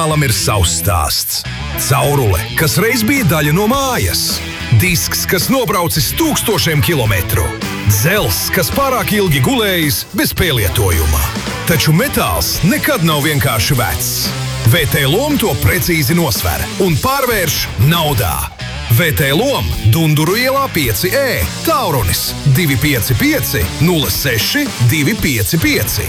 Mālam ir savs stāsts. Caurule, kas reiz bija daļa no mājas. Disks, kas nobraucis 1000 kilometru. Dzelzs, kas pārāk ilgi gulējis bez pielietojuma. Taču metāls nekad nav vienkārši vecs. VT Lom to precīzi nosver un pārvērš naudā. VT Lom Dunduru ielā 5E, Taurunis 255 06 255.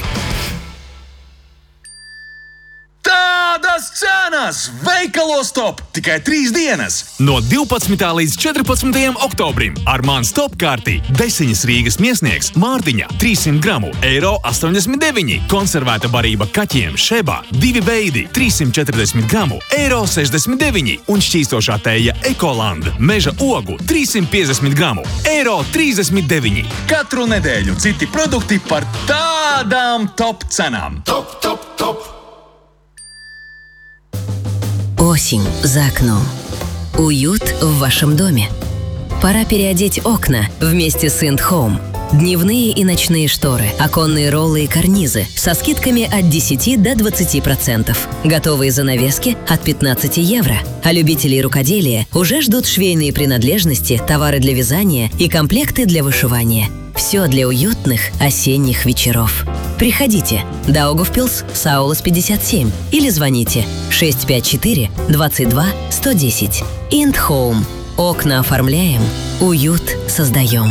Tādas cenas! Veikalos top! Tikai 3 dienas! No 12. līdz 14. oktobrim ar mans top kārtī Deseņas Rīgas miesniegs Mārtiņa 300 gramu €89, konservēta barība kaķiem Šebā 2 veidi 340 gramu €69 un šķīstošā tēja Ekoland meža ogu 350 gramu €39. Katru nedēļu citi produkti par tādām top cenām. Top, top, top! Осень за окном. Уют в вашем доме. Пора переодеть окна вместе с Ind Home. Дневные и ночные шторы, оконные роллы и карнизы со скидками от 10 до 20%. Готовые занавески от 15 евро. А любителей рукоделия уже ждут швейные принадлежности, товары для вязания и комплекты для вышивания. Все для уютных осенних вечеров. Приходите. Даугавпилс, Саулас 57 или звоните 654 22 110. Ind Home. Окна оформляем, уют создаем.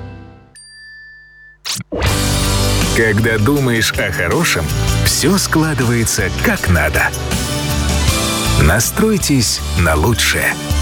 Когда думаешь о хорошем, все складывается как надо. Настройтесь на лучшее.